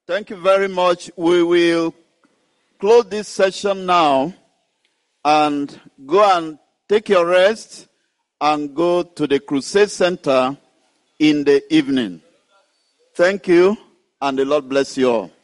Thank you very much. We will close this session now and go and take your rest and go to the Crusade Center in the evening. Thank you, and the Lord bless you all.